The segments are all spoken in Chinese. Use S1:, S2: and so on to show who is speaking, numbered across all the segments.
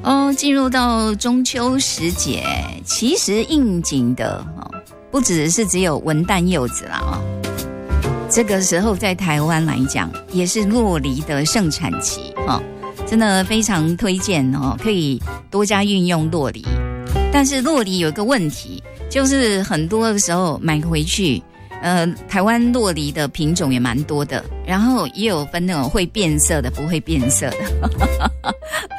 S1: 进入到中秋时节，其实应景的不只有文旦柚子啦这个时候在台湾来讲，也是酪梨的盛产期真的非常推荐可以多加运用酪梨。但是酪梨有一个问题，就是很多的时候买回去，台湾酪梨的品种也蛮多的，然后也有分那种会变色的，不会变色的。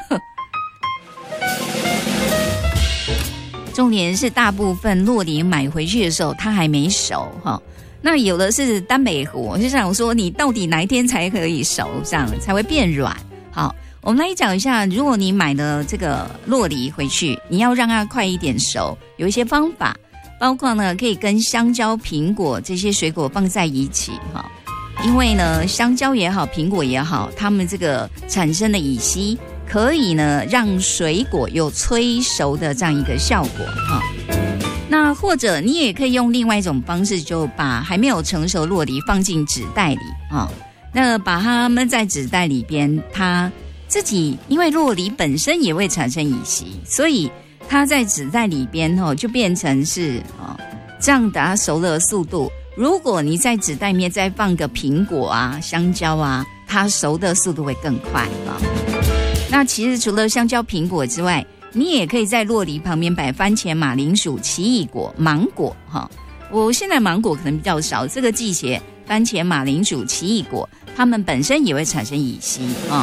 S1: 重点是大部分酪梨买回去的时候它还没熟那有的是单北湖，我就想说你到底哪一天才可以熟，这样才会变软。好，我们来讲一下，如果你买了这个酪梨回去，你要让它快一点熟，有一些方法，包括呢可以跟香蕉、苹果这些水果放在一起因为呢香蕉也好，苹果也好，它们这个产生的乙烯可以呢让水果有催熟的这样一个效果那或者你也可以用另外一种方式，就把还没有成熟酪梨放进纸袋里那把它闷在纸袋里边，它自己因为酪梨本身也会产生乙烯，所以它在纸袋里边就变成是这样的它熟的速度。如果你在纸袋里面再放个苹果啊、香蕉啊，它熟的速度会更快那其实除了香蕉、苹果之外，你也可以在酪梨旁边摆番茄、马铃薯、奇异果、芒果我现在芒果可能比较少，这个季节番茄、马铃薯、奇异果它们本身也会产生乙烯